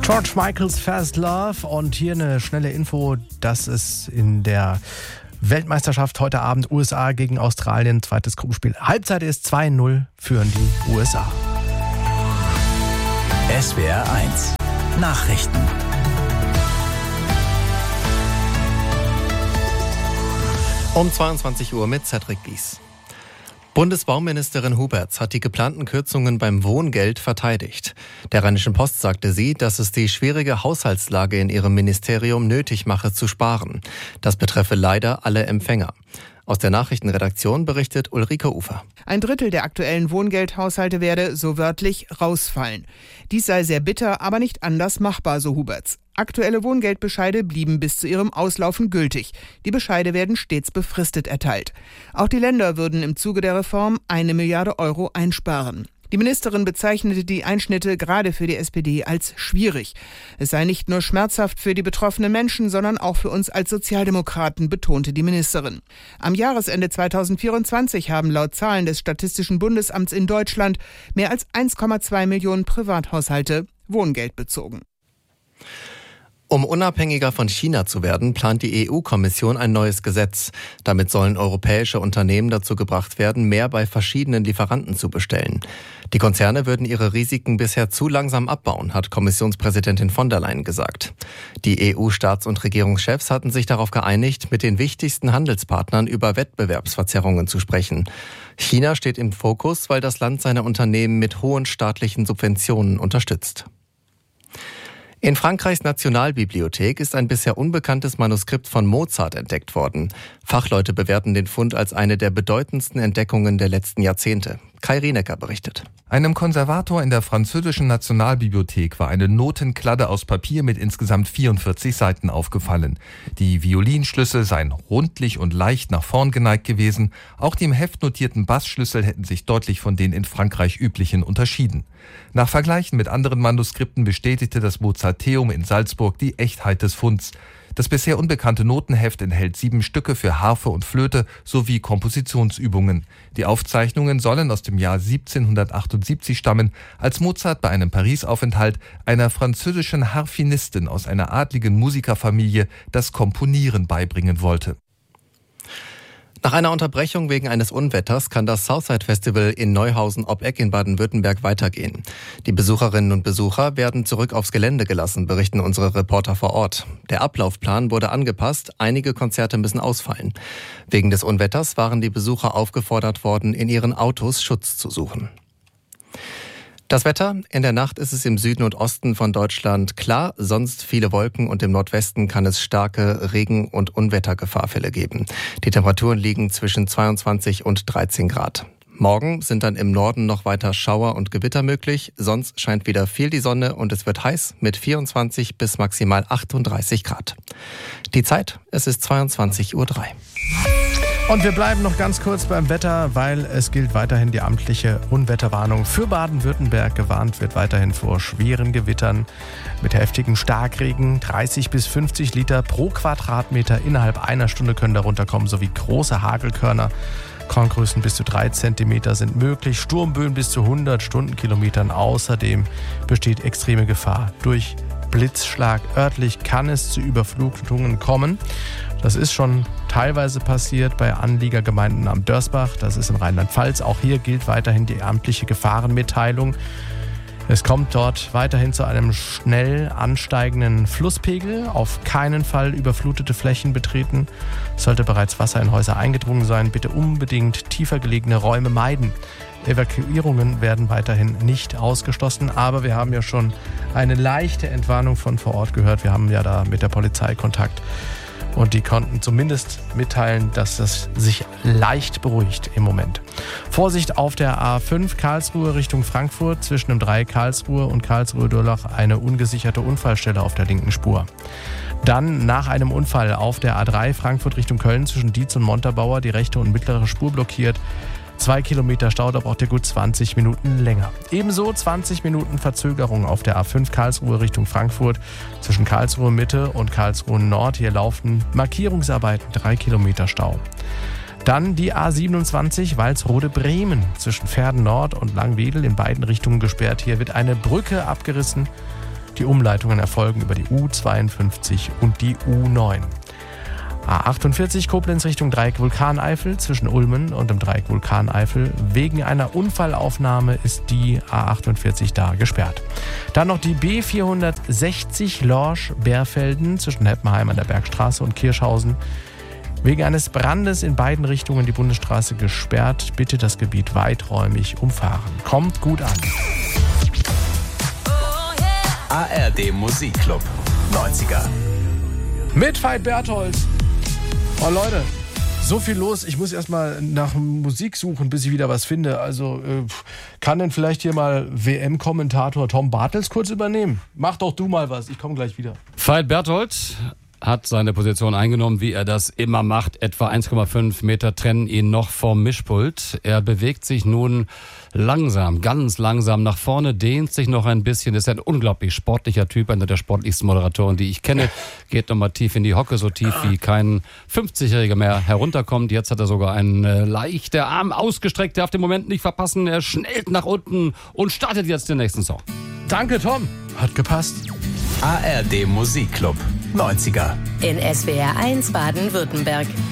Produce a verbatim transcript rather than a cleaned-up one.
George Michaels Fast Love und hier eine schnelle Info, dass es in der Weltmeisterschaft heute Abend U S A gegen Australien, zweites Gruppenspiel. Halbzeit ist zwei null, führen die U S A. S W R eins Nachrichten. Um zweiundzwanzig Uhr mit Cedric Gies. Bundesbauministerin Huberts hat die geplanten Kürzungen beim Wohngeld verteidigt. Der Rheinischen Post sagte sie, dass es die schwierige Haushaltslage in ihrem Ministerium nötig mache zu sparen. Das betreffe leider alle Empfänger. Aus der Nachrichtenredaktion berichtet Ulrike Ufer. Ein Drittel der aktuellen Wohngeldhaushalte werde, so wörtlich, rausfallen. Dies sei sehr bitter, aber nicht anders machbar, so Huberts. Aktuelle Wohngeldbescheide blieben bis zu ihrem Auslaufen gültig. Die Bescheide werden stets befristet erteilt. Auch die Länder würden im Zuge der Reform eine Milliarde Euro einsparen. Die Ministerin bezeichnete die Einschnitte gerade für die S P D als schwierig. Es sei nicht nur schmerzhaft für die betroffenen Menschen, sondern auch für uns als Sozialdemokraten, betonte die Ministerin. Am Jahresende zweitausendvierundzwanzig haben laut Zahlen des Statistischen Bundesamts in Deutschland mehr als eins Komma zwei Millionen Privathaushalte Wohngeld bezogen. Um unabhängiger von China zu werden, plant die E U-Kommission ein neues Gesetz. Damit sollen europäische Unternehmen dazu gebracht werden, mehr bei verschiedenen Lieferanten zu bestellen. Die Konzerne würden ihre Risiken bisher zu langsam abbauen, hat Kommissionspräsidentin von der Leyen gesagt. Die E U-Staats- und Regierungschefs hatten sich darauf geeinigt, mit den wichtigsten Handelspartnern über Wettbewerbsverzerrungen zu sprechen. China steht im Fokus, weil das Land seine Unternehmen mit hohen staatlichen Subventionen unterstützt. In Frankreichs Nationalbibliothek ist ein bisher unbekanntes Manuskript von Mozart entdeckt worden. Fachleute bewerten den Fund als eine der bedeutendsten Entdeckungen der letzten Jahrzehnte. Kai Rienecker berichtet. Einem Konservator in der französischen Nationalbibliothek war eine Notenkladde aus Papier mit insgesamt vierundvierzig Seiten aufgefallen. Die Violinschlüssel seien rundlich und leicht nach vorn geneigt gewesen. Auch die im Heft notierten Bassschlüssel hätten sich deutlich von den in Frankreich üblichen unterschieden. Nach Vergleichen mit anderen Manuskripten bestätigte das Mozarteum in Salzburg die Echtheit des Funds. Das bisher unbekannte Notenheft enthält sieben Stücke für Harfe und Flöte sowie Kompositionsübungen. Die Aufzeichnungen sollen aus dem Jahr siebzehnhundertachtundsiebzig stammen, als Mozart bei einem Paris-Aufenthalt einer französischen Harfenistin aus einer adligen Musikerfamilie das Komponieren beibringen wollte. Nach einer Unterbrechung wegen eines Unwetters kann das Southside Festival in Neuhausen ob Eck in Baden-Württemberg weitergehen. Die Besucherinnen und Besucher werden zurück aufs Gelände gelassen, berichten unsere Reporter vor Ort. Der Ablaufplan wurde angepasst, einige Konzerte müssen ausfallen. Wegen des Unwetters waren die Besucher aufgefordert worden, in ihren Autos Schutz zu suchen. Das Wetter: In der Nacht ist es im Süden und Osten von Deutschland klar, sonst viele Wolken und im Nordwesten kann es starke Regen- und Unwettergefahrfälle geben. Die Temperaturen liegen zwischen zweiundzwanzig und dreizehn Grad. Morgen sind dann im Norden noch weiter Schauer und Gewitter möglich, sonst scheint wieder viel die Sonne und es wird heiß mit vierundzwanzig bis maximal achtunddreißig Grad. Die Zeit: Es ist zweiundzwanzig Uhr drei. Und wir bleiben noch ganz kurz beim Wetter, weil es gilt weiterhin die amtliche Unwetterwarnung für Baden-Württemberg. Gewarnt wird weiterhin vor schweren Gewittern mit heftigen Starkregen. dreißig bis fünfzig Liter pro Quadratmeter innerhalb einer Stunde können darunter kommen, sowie große Hagelkörner. Korngrößen bis zu drei Zentimeter sind möglich, Sturmböen bis zu hundert Stundenkilometern. Außerdem besteht extreme Gefahr durch Blitzschlag. Örtlich kann es zu Überflutungen kommen. Das ist schon teilweise passiert bei Anliegergemeinden am Dörsbach. Das ist in Rheinland-Pfalz. Auch hier gilt weiterhin die amtliche Gefahrenmitteilung. Es kommt dort weiterhin zu einem schnell ansteigenden Flusspegel. Auf keinen Fall überflutete Flächen betreten. Sollte bereits Wasser in Häuser eingedrungen sein, bitte unbedingt tiefer gelegene Räume meiden. Evakuierungen werden weiterhin nicht ausgeschlossen, aber wir haben ja schon eine leichte Entwarnung von vor Ort gehört. Wir haben ja da mit der Polizei Kontakt. Und die konnten zumindest mitteilen, dass es sich leicht beruhigt im Moment. Vorsicht auf der A fünf Karlsruhe Richtung Frankfurt. Zwischen dem Dreieck Karlsruhe und Karlsruhe-Durlach eine ungesicherte Unfallstelle auf der linken Spur. Dann nach einem Unfall auf der A drei Frankfurt Richtung Köln zwischen Dietz und Montabaur die rechte und mittlere Spur blockiert. Zwei Kilometer Stau, da braucht ihr gut zwanzig Minuten länger. Ebenso zwanzig Minuten Verzögerung auf der A fünf Karlsruhe Richtung Frankfurt. Zwischen Karlsruhe Mitte und Karlsruhe Nord. Hier laufen Markierungsarbeiten, drei Kilometer Stau. Dann die A siebenundzwanzig Walsrode-Bremen. Zwischen Verden Nord und Langwedel in beiden Richtungen gesperrt. Hier wird eine Brücke abgerissen. Die Umleitungen erfolgen über die U zweiundfünfzig und die U neun. A achtundvierzig Koblenz Richtung Dreieck Vulkaneifel zwischen Ulmen und dem Dreieck Vulkaneifel. Wegen einer Unfallaufnahme ist die A achtundvierzig da gesperrt. Dann noch die B vierhundertsechzig Lorsch-Bärfelden zwischen Heppenheim an der Bergstraße und Kirschhausen. Wegen eines Brandes in beiden Richtungen die Bundesstraße gesperrt. Bitte das Gebiet weiträumig umfahren. Kommt gut an. A R D Musikclub neunziger. Mit Veit Berthold. Oh Leute, so viel los. Ich muss erstmal nach Musik suchen, bis ich wieder was finde. Also äh, kann denn vielleicht hier mal W M-Kommentator Tom Bartels kurz übernehmen? Mach doch du mal was, ich komme gleich wieder. Veit Berthold hat seine Position eingenommen, wie er das immer macht. Etwa eins Komma fünf Meter trennen ihn noch vom Mischpult. Er bewegt sich nun langsam, ganz langsam nach vorne, dehnt sich noch ein bisschen. Ist ein unglaublich sportlicher Typ, einer der sportlichsten Moderatoren, die ich kenne. Geht nochmal tief in die Hocke, so tief wie kein fünfzigjähriger mehr herunterkommt. Jetzt hat er sogar einen äh, leicht, der Arm ausgestreckt, der auf den Moment nicht verpassen. Er schnellt nach unten und startet jetzt den nächsten Song. Danke, Tom. Hat gepasst. A R D Musikclub neunziger. In S W R eins Baden-Württemberg.